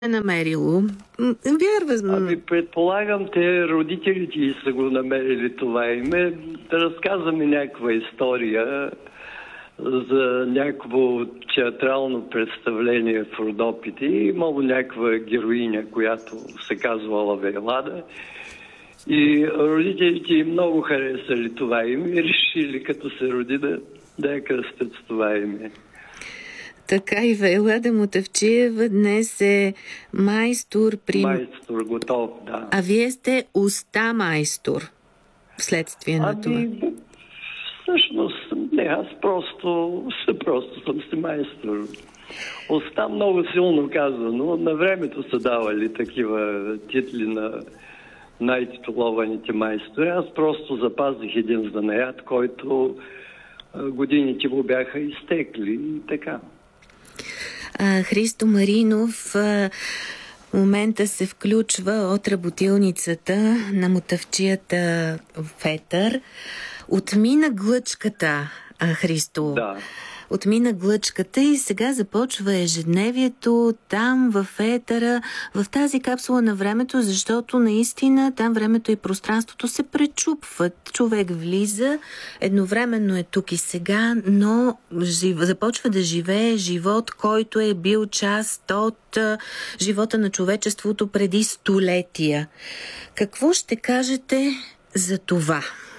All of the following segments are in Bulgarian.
е намерило? Вярва. Предполагам, те родителите и са го намерили това име. Да разказваме някаква история за някакво театрално представление в Родопите. Имало някаква героиня, която се казвала Велада. И родителите много харесали това име и решили, като се роди, да я кръстят с това име. Така и Велада Мутафчиева днес е майстор при... Майстор, готов, да. А вие сте уста майстор вследствие на това? Всъщност, не, аз просто съм си майстор. Уста много силно казано. На времето са давали такива титли на най-титулованите майстори. Аз просто запазих един занаят, който годините му бяха изтекли и така. Христо Маринов в момента се включва от работилницата на Мутафчията в етър. Отмина глъчката, Христо. Да. Отмина глъчката и сега започва ежедневието там в етъра, в тази капсула на времето, защото наистина там времето и пространството се пречупват. Човек влиза, едновременно е тук и сега, но започва да живее живот, който е бил част от живота на човечеството преди столетия. Какво ще кажете за това?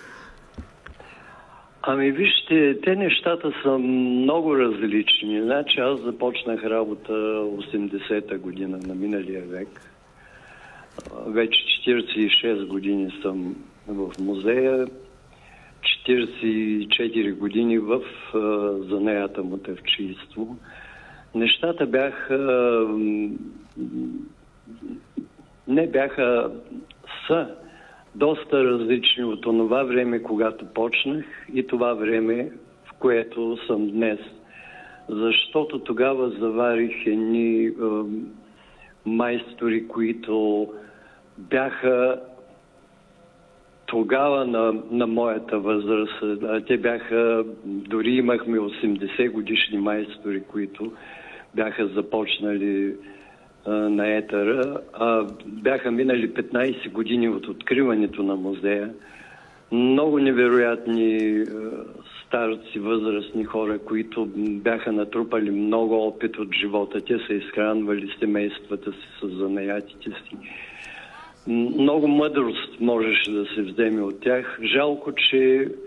Вижте, те нещата са много различни. Значи аз започнах работа 80-та година на миналия век. Вече 46 години съм в музея, 44 години в занаята мутафчийство. Нещата са доста различни от това време, когато почнах и това време, в което съм днес. Защото тогава заварих едни майстори, които бяха тогава на моята възраст. Те бяха, дори имахме 80 годишни майстори, които бяха започнали на етъра. Бяха минали 15 години от откриването на музея. Много невероятни старци, възрастни хора, които бяха натрупали много опит от живота. Те са изхранвали семействата си с занаятите си. Много мъдрост можеше да се вземе от тях. Жалко, че